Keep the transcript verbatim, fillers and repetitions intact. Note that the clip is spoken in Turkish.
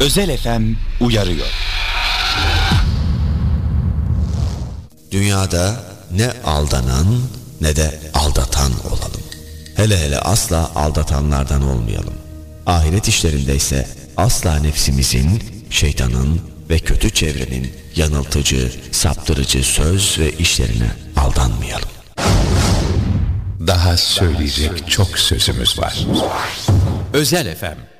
Özel F M uyarıyor. Dünyada ne aldanan ne de aldatan olalım. Hele hele asla aldatanlardan olmayalım. Ahiret işlerinde ise asla nefsimizin, şeytanın ve kötü çevrenin yanıltıcı, saptırıcı söz ve işlerine aldanmayalım. Daha söyleyecek çok sözümüz var. Özel F M